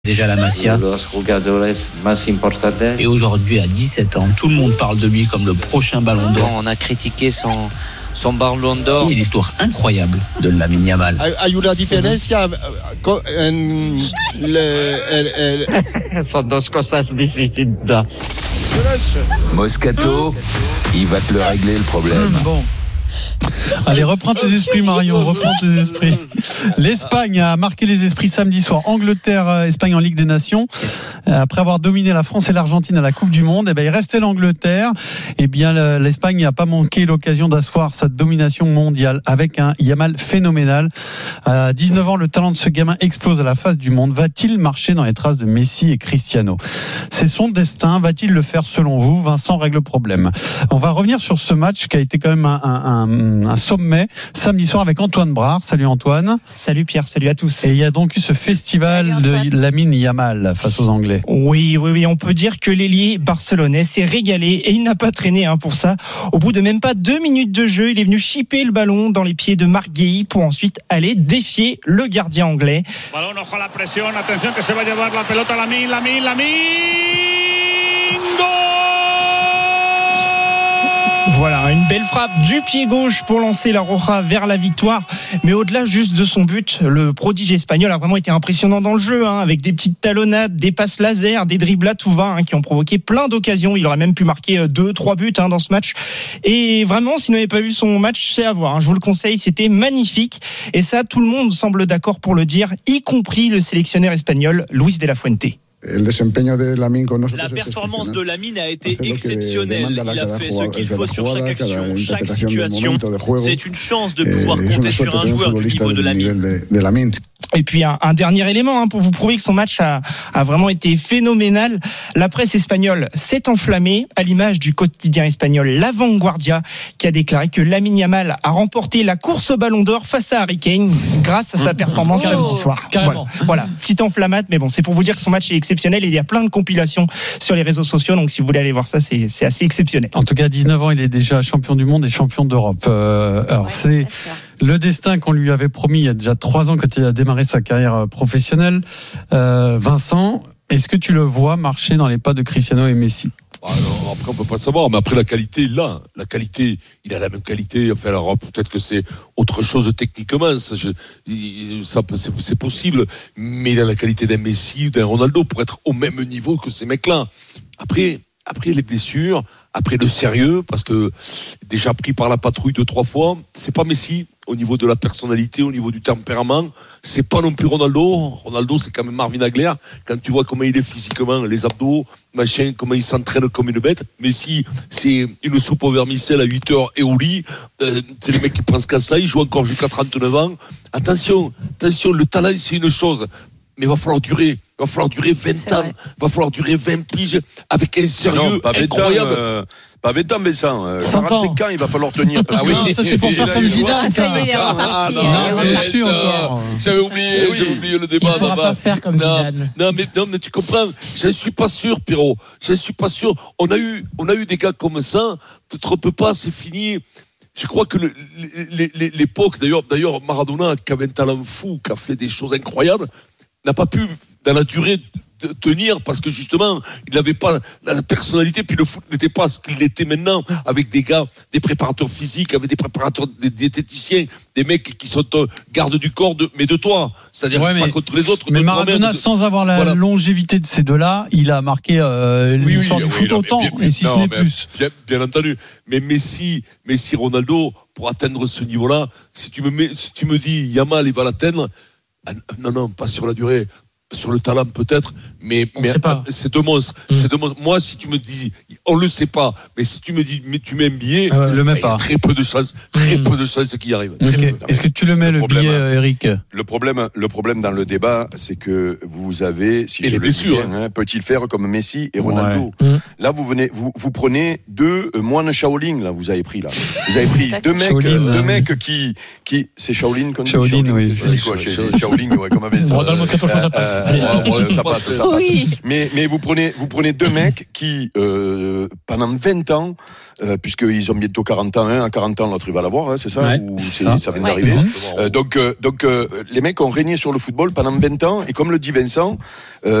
Déjà la Masia. Et aujourd'hui, à 17 ans, tout le monde parle de lui comme le prochain Ballon d'Or. On a critiqué son Ballon d'Or. C'est l'histoire incroyable de Lamine Yamal. Hay una diferencia en Son dos cosas distintas. Moscato, il va te le régler le problème. Bon. Allez, reprends tes esprits, Marion, reprends tes esprits. L'Espagne a marqué les esprits samedi soir. Angleterre, Espagne en Ligue des Nations. Après avoir dominé la France et l'Argentine à la Coupe du Monde, il restait l'Angleterre. L'Espagne n'a pas manqué l'occasion d'asseoir sa domination mondiale avec un Yamal phénoménal. À 19 ans, le talent de ce gamin explose à la face du monde. Va-t-il marcher dans les traces de Messi et Cristiano? C'est son destin. Va-t-il le faire selon vous? Vincent règle le problème. On va revenir sur ce match qui a été quand même un sommet samedi soir avec Antoine Brard. Salut Antoine. Salut Pierre, salut à tous. Et il y a donc eu ce festival de Lamine Yamal face aux Anglais. Oui, on peut dire que l'ailier barcelonais s'est régalé et il n'a pas traîné pour ça. Au bout de même pas 2 minutes de jeu, il est venu chipper le ballon dans les pieds de Marc Guéhi pour ensuite aller défier le gardien anglais. Ballon ojo a la presión, attention que se va llevar la pelota Lamine. Voilà, une belle frappe du pied gauche pour lancer la Roja vers la victoire. Mais au-delà juste de son but, le prodige espagnol a vraiment été impressionnant dans le jeu, avec des petites talonnades, des passes laser, des dribbles à tout va, qui ont provoqué plein d'occasions. Il aurait même pu marquer 2-3 buts dans ce match. Et vraiment, si vous n'avez pas vu son match, c'est à voir. Je vous le conseille, c'était magnifique. Et ça, tout le monde semble d'accord pour le dire, y compris le sélectionneur espagnol Luis de la Fuente. La performance de Lamine a été exceptionnelle. Il a fait ce qu'il faut sur chaque action, chaque situation. C'est une chance de pouvoir compter sur un joueur du niveau de Lamine. Et puis un dernier élément pour vous prouver que son match a vraiment été phénoménal. La presse espagnole s'est enflammée à l'image du quotidien espagnol La Vanguardia qui a déclaré que Lamine Yamal a remporté la course au Ballon d'Or face à Harry Kane grâce à sa performance samedi soir. Voilà, petite enflammade, mais bon, c'est pour vous dire que son match est exceptionnel et il y a plein de compilations sur les réseaux sociaux, donc si vous voulez aller voir ça, c'est assez exceptionnel. En tout cas, à 19 ans, il est déjà champion du monde et champion d'Europe. C'est le destin qu'on lui avait promis il y a déjà 3 ans quand il a démarré sa carrière professionnelle. Vincent, est-ce que tu le vois marcher dans les pas de Cristiano et Messi? Alors, après, on peut pas savoir, mais après, la qualité, il l'a. La qualité, il a la même qualité. Enfin, alors, peut-être que c'est autre chose techniquement. C'est possible. Mais il a la qualité d'un Messi ou d'un Ronaldo pour être au même niveau que ces mecs-là. Après les blessures, après le sérieux, parce que déjà pris par la patrouille 2-3 fois, c'est pas Messi au niveau de la personnalité, au niveau du tempérament, c'est pas non plus Ronaldo. Ronaldo, c'est quand même Marvin Hagler. Quand tu vois comment il est physiquement, les abdos, machin, comment il s'entraîne comme une bête. Messi, c'est une soupe au vermicelle à 8h et au lit. C'est les mecs qui pensent qu'à ça, ils jouent encore jusqu'à 39 ans. Attention, le talent, c'est une chose. Mais il va falloir durer 20 ans, il va falloir durer 20 piges avec un sérieux incroyable. Pas 20 ans, mais ça, 45 ans, il va falloir tenir. Parce que ça, c'est pour faire comme Zidane. J'avais oublié le débat. Il ne faudra pas faire comme Zidane. Non, mais tu comprends, je ne suis pas sûr, Pierrot. Je ne suis pas sûr. On a eu des gars comme ça, tu ne te trompes pas, c'est fini. Je crois que l'époque, d'ailleurs, Maradona, qui avait un talent fou, qui a fait des choses incroyables, n'a pas pu, dans la durée, tenir parce que justement, il n'avait pas la personnalité, puis le foot n'était pas ce qu'il était maintenant, avec des gars, des préparateurs physiques, avec des préparateurs, des diététiciens, des mecs qui sont gardes du corps, mais de toi. C'est-à-dire pas contre les autres. Mais Maradona, sans avoir la longévité de ces deux-là, il a marqué l'histoire du foot autant, et si ce n'est plus. Bien entendu. Mais Messi, Ronaldo, pour atteindre ce niveau-là, si tu me dis Yamal, il va l'atteindre, non, pas sur la durée. Sur le talent peut-être, mais c'est deux monstres. Moi, si tu me dis, on le sait pas, mais si tu me dis, mais tu mets un billet, le mets pas. Il y a très peu de chances qu'il y arrive. Okay. Est-ce que tu le mets le billet, Eric? Le problème dans le débat, c'est que vous avez, si je le dis bien, peut-il faire comme Messi et Ronaldo. Là, vous prenez 2 moines Shaolin, là, vous avez pris 2 mecs qui, c'est Shaolin qu'on dit. Shaolin, oui. Shaolin, ouais, comme avait ça. Dans le Moscato, chose à passe. Ça passe. Mais vous prenez deux mecs qui, pendant 20 ans, puisqu'ils ont bientôt 40 ans, à 40 ans, l'autre il va l'avoir, c'est ça? Ça vient d'arriver. Donc, les mecs ont régné sur le football pendant 20 ans, et comme le dit Vincent,